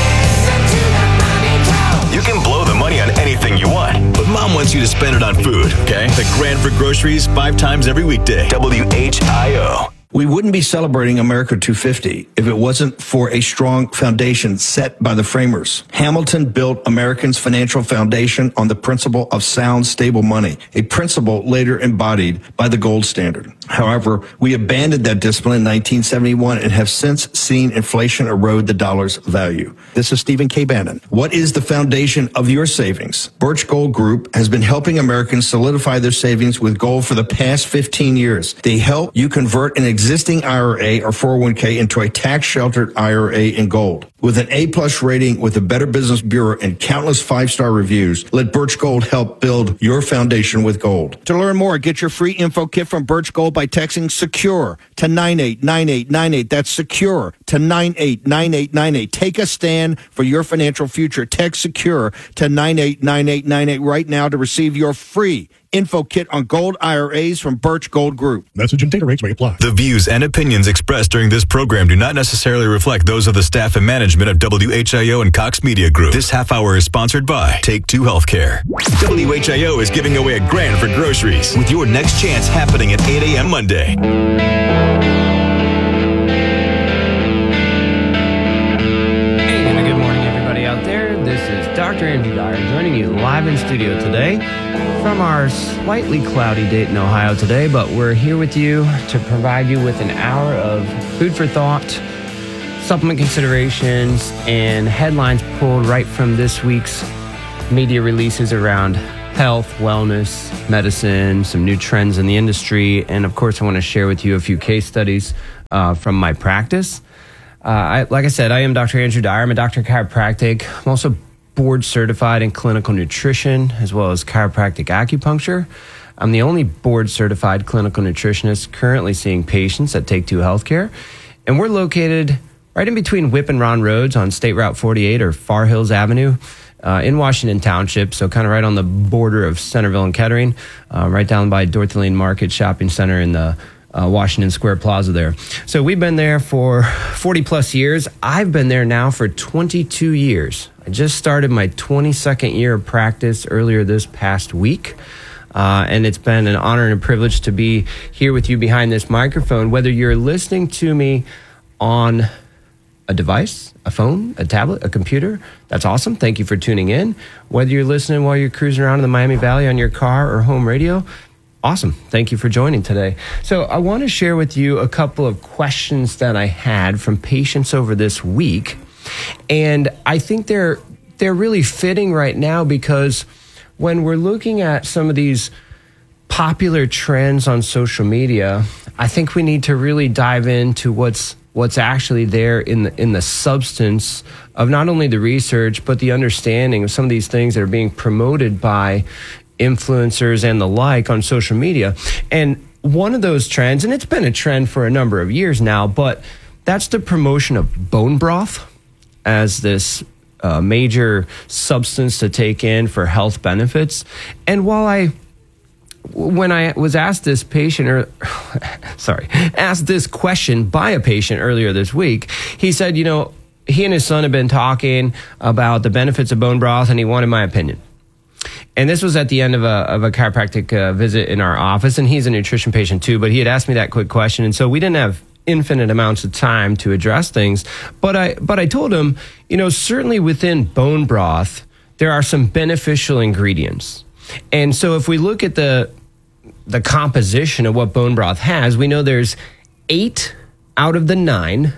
You can blow the money on anything you want, but Mom wants you to spend it on food, okay? The grand for groceries five times every weekday. W H I O. We wouldn't be celebrating America two fifty if it wasn't for a strong foundation set by the framers. Hamilton built Americans' financial foundation on the principle of sound, stable money, a principle later embodied by the gold standard. However, we abandoned that discipline in nineteen seventy-one and have since seen inflation erode the dollar's value. This is Stephen K. Bannon. What is the foundation of your savings? Birch Gold Group has been helping Americans solidify their savings with gold for the past fifteen years. They help you convert an existing I R A or four oh one k into a tax-sheltered I R A in gold. With an A-plus rating with the Better Business Bureau and countless five-star reviews, let Birch Gold help build your foundation with gold. To learn more, get your free info kit from Birch Gold by texting SECURE to nine eight nine eight nine eight. That's SECURE to nine eight nine eight nine eight. Take a stand for your financial future. Text SECURE to nine eight nine eight nine eight right now to receive your free info kit on gold I R As from Birch Gold Group. Message and data rates may apply. The views and opinions expressed during this program do not necessarily reflect those of the staff and management of W H I O and Cox Media Group. This half hour is sponsored by Take Two Healthcare. W H I O is giving away a grand for groceries with your next chance happening at eight a.m. Monday. Doctor Andrew Dyer joining you live in studio today from our slightly cloudy Dayton, Ohio today, but we're here with you to provide you with an hour of food for thought, supplement considerations, and headlines pulled right from this week's media releases around health, wellness, medicine, some new trends in the industry, and of course I want to share with you a few case studies uh, from my practice. Uh, I, like I said, I am Doctor Andrew Dyer. I'm a doctor of chiropractic. I'm also board certified in clinical nutrition as well as chiropractic acupuncture. I'm the only board certified clinical nutritionist currently seeing patients at Take Two Healthcare. And we're located right in between Whip and Ron Roads on State Route forty-eight or Far Hills Avenue uh, in Washington Township. So kind of right on the border of Centerville and Kettering, uh, right down by Dorothy Lane Market Shopping Center in the Uh, Washington Square Plaza there. So we've been there for forty plus years. I've been there now for twenty-two years. I just started my twenty-second year of practice earlier this past week. Uh, and it's been an honor and a privilege to be here with you behind this microphone, whether you're listening to me on a device, a phone, a tablet, a computer. That's awesome. Thank you for tuning in. Whether you're listening while you're cruising around in the Miami Valley on your car or home radio, awesome. Thank you for joining today. So I want to share with you a couple of questions that I had from patients over this week. And I think they're they're really fitting right now because when we're looking at some of these popular trends on social media, I think we need to really dive into what's what's actually there in the in the substance of not only the research, but the understanding of some of these things that are being promoted by influencers and the like on social media. And one of those trends, and it's been a trend for a number of years now, but that's the promotion of bone broth as this uh, major substance to take in for health benefits. And while I, when I was asked this patient, or sorry, asked this question by a patient earlier this week, he said, you know, he and his son have been talking about the benefits of bone broth, and he wanted my opinion. And this was at the end of a of a chiropractic uh, visit in our office, and he's a nutrition patient too, but he had asked me that quick question, and so we didn't have infinite amounts of time to address things. But I but I told him, you know, certainly within bone broth, there are some beneficial ingredients. And so if we look at the the composition of what bone broth has, we know there's eight out of the nine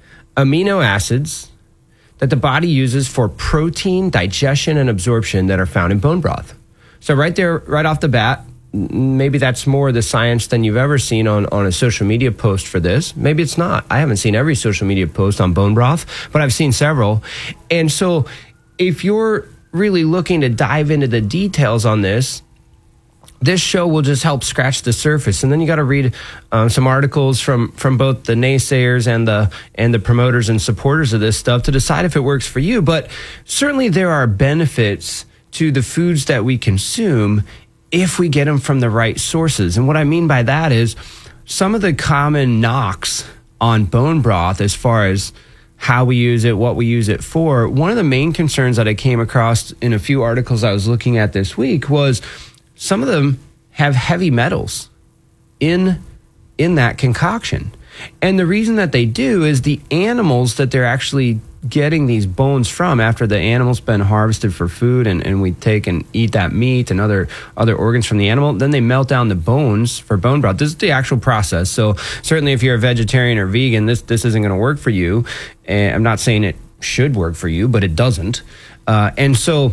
amino acids that the body uses for protein digestion and absorption that are found in bone broth. So right there, right off the bat, maybe that's more the science than you've ever seen on, on a social media post for this. Maybe it's not. I haven't seen every social media post on bone broth, but I've seen several. And so if you're really looking to dive into the details on this, this show will just help scratch the surface, and then you got to read um, some articles from from both the naysayers and the and the promoters and supporters of this stuff to decide if it works for you. But certainly there are benefits to the foods that we consume if we get them from the right sources. And what I mean by that is some of the common knocks on bone broth as far as how we use it, what we use it for. One of the main concerns that I came across in a few articles I was looking at this week was some of them have heavy metals in in that concoction. And the reason that they do is the animals that they're actually getting these bones from after the animal's been harvested for food and, and we take and eat that meat and other other organs from the animal, then they melt down the bones for bone broth. This is the actual process. So certainly if you're a vegetarian or vegan, this, this isn't going to work for you. And I'm not saying it should work for you, but it doesn't. Uh, and so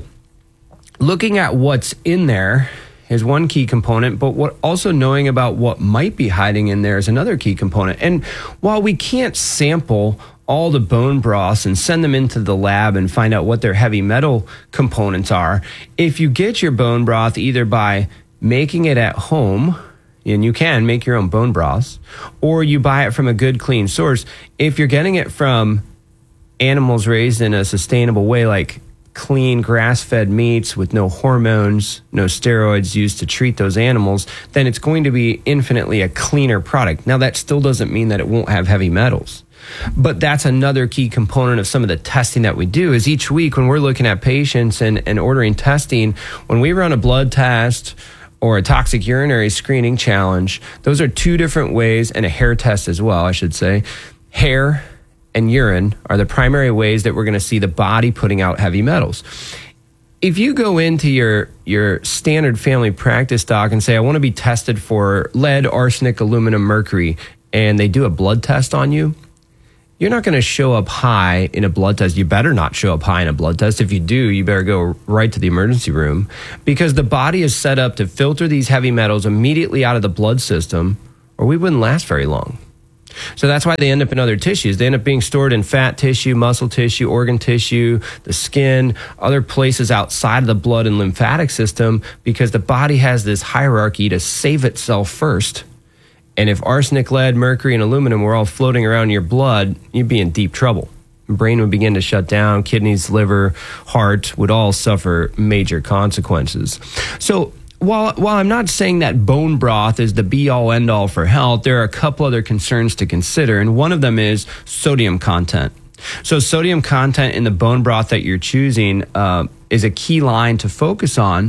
looking at what's in there is one key component, but what also knowing about what might be hiding in there is another key component. And while we can't sample all the bone broths and send them into the lab and find out what their heavy metal components are, if you get your bone broth either by making it at home and you can make your own bone broths, or you buy it from a good, clean source. If you're getting it from animals raised in a sustainable way, like clean grass-fed meats with no hormones, no steroids used to treat those animals, then it's going to be infinitely a cleaner product. Now, that still doesn't mean that it won't have heavy metals. But that's another key component of some of the testing that we do is each week when we're looking at patients and, and ordering testing, when we run a blood test or a toxic urinary screening challenge, those are two different ways, and a hair test as well, I should say. Hair and urine are the primary ways that we're going to see the body putting out heavy metals. If you go into your, your standard family practice doc and say, I want to be tested for lead, arsenic, aluminum, mercury, and they do a blood test on you, you're not going to show up high in a blood test. You better not show up high in a blood test. If you do, you better go right to the emergency room, because the body is set up to filter these heavy metals immediately out of the blood system, or we wouldn't last very long. So that's why they end up in other tissues. They end up being stored in fat tissue, muscle tissue, organ tissue, the skin, other places outside of the blood and lymphatic system, because the body has this hierarchy to save itself first. And if arsenic, lead, mercury, and aluminum were all floating around in your blood, you'd be in deep trouble. Your brain would begin to shut down. Kidneys, liver, heart would all suffer major consequences. So while, while I'm not saying that bone broth is the be-all, end-all for health, there are a couple other concerns to consider, and one of them is sodium content. So sodium content in the bone broth that you're choosing uh, is a key line to focus on,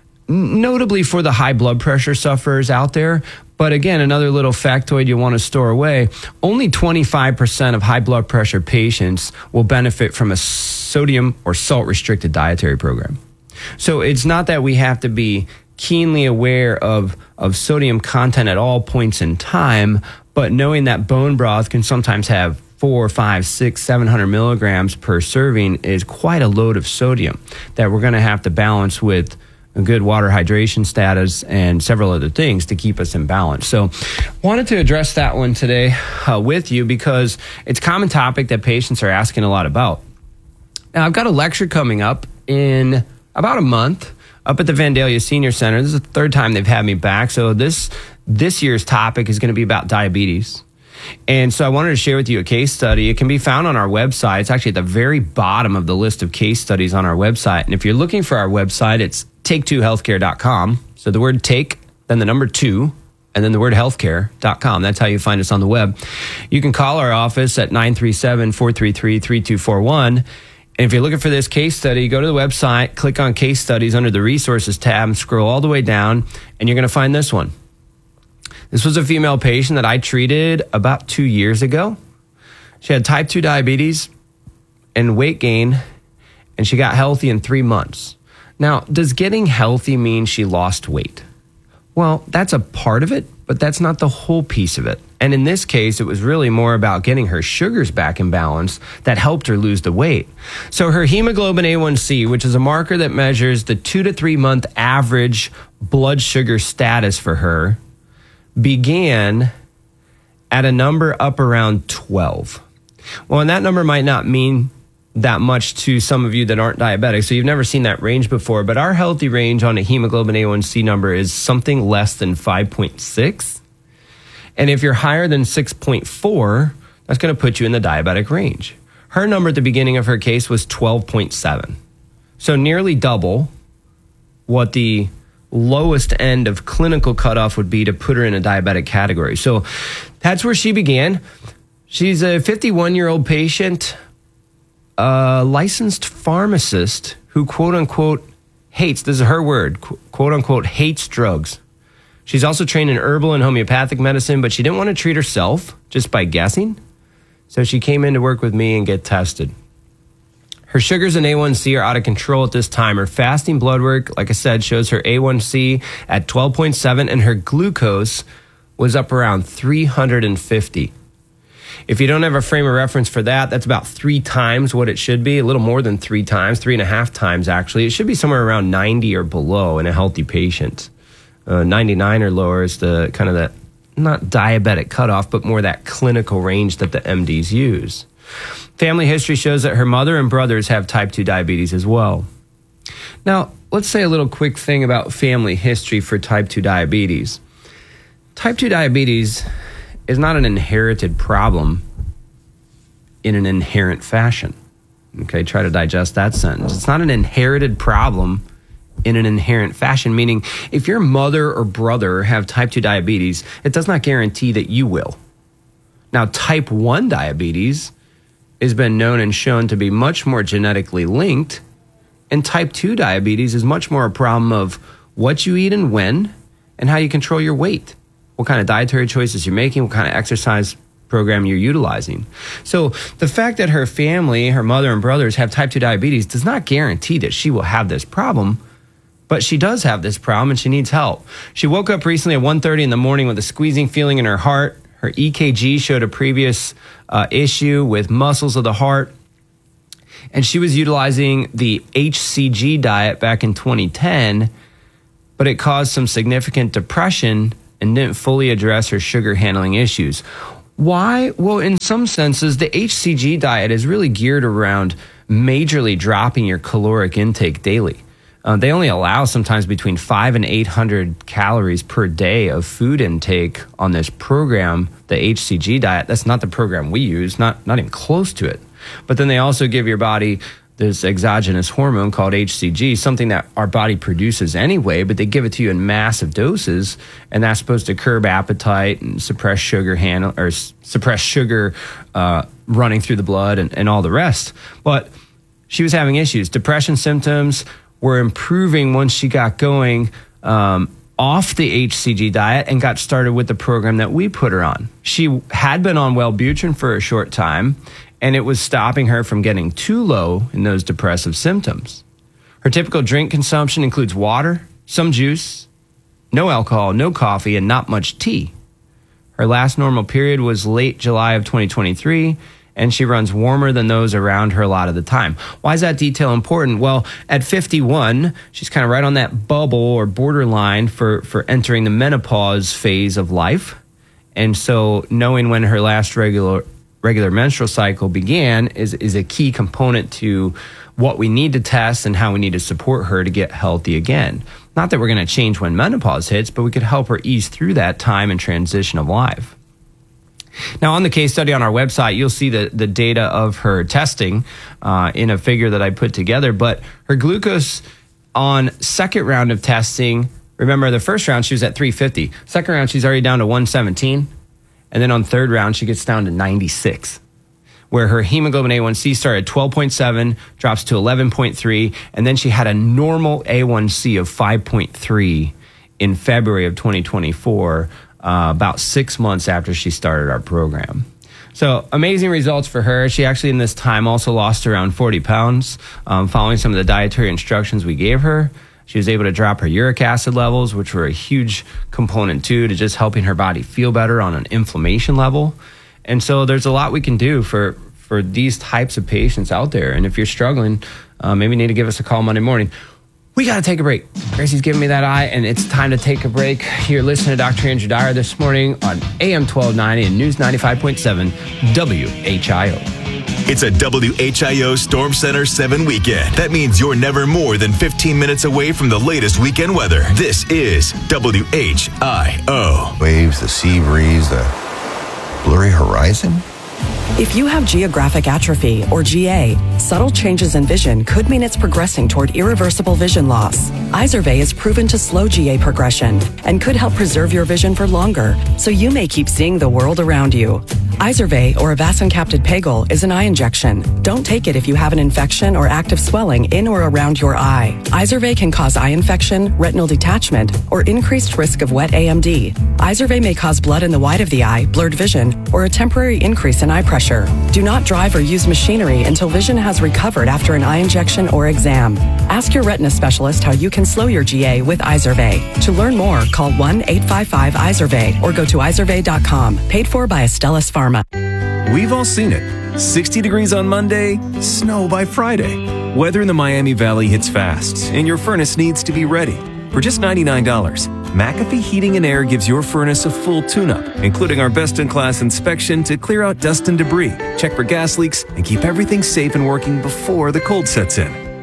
notably for the high blood pressure sufferers out there. But again, another little factoid you want to store away, only twenty-five percent of high blood pressure patients will benefit from a sodium or salt-restricted dietary program. So it's not that we have to be keenly aware of, of sodium content at all points in time, but knowing that bone broth can sometimes have four, five, six, seven hundred milligrams per serving is quite a load of sodium that we're going to have to balance with a good water hydration status and several other things to keep us in balance. So wanted to address that one today uh, with you, because it's a common topic that patients are asking a lot about. Now, I've got a lecture coming up in about a month up at the Vandalia Senior Center. This is the third time they've had me back. So this this year's topic is going to be about diabetes. And so I wanted to share with you a case study. It can be found on our website. It's actually at the very bottom of the list of case studies on our website. And if you're looking for our website, it's take two healthcare dot com. So the word take, then the number two, and then the word healthcare dot com. That's how you find us on the web. You can call our office at nine three seven, four three three, three two four one. And if you're looking for this case study, go to the website, click on case studies under the resources tab, and scroll all the way down, and you're going to find this one. This was a female patient that I treated about two years ago. She had type two diabetes and weight gain, and she got healthy in three months. Now, does getting healthy mean she lost weight? Well, that's a part of it, but that's not the whole piece of it. And in this case, it was really more about getting her sugars back in balance that helped her lose the weight. So her hemoglobin A one C, which is a marker that measures the two to three month average blood sugar status for her, began at a number up around twelve. Well, and that number might not mean that much to some of you that aren't diabetic, so you've never seen that range before, but our healthy range on a hemoglobin A one C number is something less than five point six. And if you're higher than six point four, that's going to put you in the diabetic range. Her number at the beginning of her case was twelve point seven. So nearly double what the lowest end of clinical cutoff would be to put her in a diabetic category. So that's where she began. She's a fifty-one-year-old patient, a licensed pharmacist who, quote unquote, hates, this is her word, quote unquote, hates drugs. She's also trained in herbal and homeopathic medicine, but she didn't want to treat herself just by guessing. So she came in to work with me and get tested. Her sugars and A one C are out of control at this time. Her fasting blood work, like I said, shows her A one C at twelve point seven, and her glucose was up around three hundred fifty. If you don't have a frame of reference for that, that's about three times what it should be, a little more than three times, three and a half times actually. It should be somewhere around ninety or below in a healthy patient. Uh, ninety-nine or lower is the kind of that, not diabetic cutoff, but more that clinical range that the M Ds use. Family history shows that her mother and brothers have type two diabetes as well. Now, let's say a little quick thing about family history for type two diabetes. type two diabetes is not an inherited problem in an inherent fashion. Okay, try to digest that sentence. It's not an inherited problem in an inherent fashion, meaning if your mother or brother have type two diabetes, it does not guarantee that you will. Now, type one diabetes has been known and shown to be much more genetically linked, and type two diabetes is much more a problem of what you eat and when, and how you control your weight, what kind of dietary choices you're making, what kind of exercise program you're utilizing. So the fact that her family, her mother and brothers have type two diabetes does not guarantee that she will have this problem, but she does have this problem and she needs help. She woke up recently at one thirty in the morning with a squeezing feeling in her heart. Her E K G showed a previous uh, issue with muscles of the heart. And she was utilizing the H C G diet back in twenty ten, but it caused some significant depression and didn't fully address her sugar handling issues. Why? Well, in some senses, the H C G diet is really geared around majorly dropping your caloric intake daily. Uh, they only allow sometimes between five and eight hundred calories per day of food intake on this program, the H C G diet. That's not the program we use, not not even close to it. But then they also give your body this exogenous hormone called H C G, something that our body produces anyway, but they give it to you in massive doses, and that's supposed to curb appetite and suppress sugar handle or s- suppress sugar uh, running through the blood and, and all the rest. But she was having issues. Depression symptoms were improving once she got going um, off the H C G diet and got started with the program that we put her on. She had been on Wellbutrin for a short time, and it was stopping her from getting too low in those depressive symptoms. Her typical drink consumption includes water, some juice, no alcohol, no coffee, and not much tea. Her last normal period was late July of twenty twenty-three, and she runs warmer than those around her a lot of the time. Why is that detail important? Well, at fifty-one, she's kind of right on that bubble or borderline for, for entering the menopause phase of life. And so knowing when her last regular regular menstrual cycle began is, is a key component to what we need to test and how we need to support her to get healthy again. Not that we're going to change when menopause hits, but we could help her ease through that time and transition of life. Now, on the case study on our website, you'll see the, the data of her testing uh, in a figure that I put together. But her glucose on second round of testing, remember the first round she was at three fifty. Second round, she's already down to one seventeen. And then on third round, she gets down to ninety-six, where her hemoglobin A one C started at twelve point seven, drops to eleven point three, and then she had a normal A one C of five point three in February of twenty twenty-four, uh, about six months after she started our program. So amazing results for her. She actually in this time also lost around forty pounds um, following some of the dietary instructions we gave her. She was able to drop her uric acid levels, which were a huge component too to just helping her body feel better on an inflammation level. And so there's a lot we can do for, for these types of patients out there. And if you're struggling, uh, maybe you need to give us a call Monday morning. We got to take a break. Gracie's giving me that eye, and it's time to take a break. You're listening to Doctor Andrew Dyer this morning on A M twelve ninety and News ninety-five point seven W H I O. It's a W H I O Storm Center seven weekend. That means you're never more than fifteen minutes away from the latest weekend weather. This is W H I O. Waves, the sea breeze, the blurry horizon. If you have geographic atrophy, or G A, subtle changes in vision could mean it's progressing toward irreversible vision loss. Izervay is proven to slow G A progression and could help preserve your vision for longer, so you may keep seeing the world around you. Izervay, or avacincaptad pegol, is an eye injection. Don't take it if you have an infection or active swelling in or around your eye. Izervay can cause eye infection, retinal detachment, or increased risk of wet A M D. Izervay may cause blood in the white of the eye, blurred vision, or a temporary increase in eye pressure. Do not drive or use machinery until vision has recovered after an eye injection or exam. Ask your retina specialist how you can slow your G A with Izervay. To learn more, call one eight five five Izervay or go to izervay dot com. Paid for by Astellas Pharma. We've all seen it. sixty degrees on Monday, snow by Friday. Weather in the Miami Valley hits fast, and your furnace needs to be ready. For just ninety-nine dollars, McAfee Heating and Air gives your furnace a full tune-up, including our best-in-class inspection to clear out dust and debris, check for gas leaks, and keep everything safe and working before the cold sets in.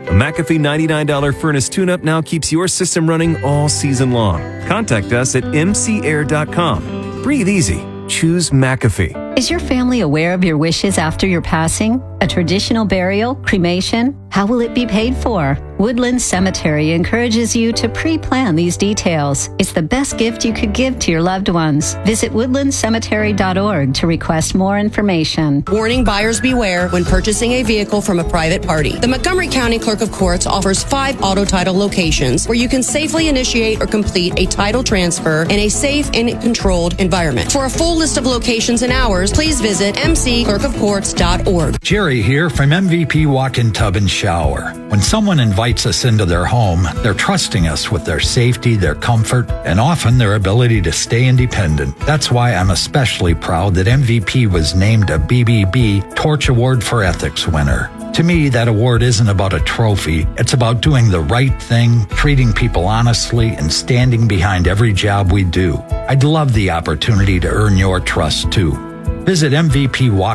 A McAfee ninety-nine dollars furnace tune-up now keeps your system running all season long. Contact us at m c air dot com. Breathe easy. Choose McAfee. Is your family aware of your wishes after your passing? A traditional burial? Cremation? How will it be paid for? Woodland Cemetery encourages you to pre-plan these details. It's the best gift you could give to your loved ones. Visit woodland cemetery dot org to request more information. Warning, buyers beware when purchasing a vehicle from a private party. The Montgomery County Clerk of Courts offers five auto title locations where you can safely initiate or complete a title transfer in a safe and controlled environment. For a full list of locations and hours, please visit m c clerk of courts dot org. Jerry here from M V P Walk-In Tub and Shower. When someone invites us into their home, they're trusting us with their safety, their comfort, and often their ability to stay independent. That's why I'm especially proud that M V P was named a B B B Torch Award for Ethics winner. To me, that award isn't about a trophy. It's about doing the right thing, treating people honestly, and standing behind every job we do. I'd love the opportunity to earn your trust, too. Visit M V P Walk